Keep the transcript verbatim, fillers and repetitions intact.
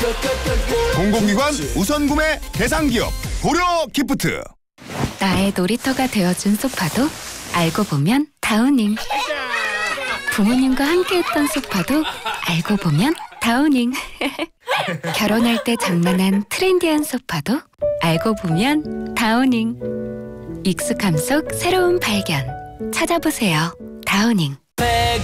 공공기관 우선 구매 대상기업 고려 기프트. 나의 놀이터가 되어준 소파도 알고 보면 다우닝. 부모님과 함께했던 소파도 알고 보면 다우닝. 결혼할 때 장만한 트렌디한 소파도 알고 보면 다우닝. 익숙함 속 새로운 발견. 찾아보세요. 다우닝.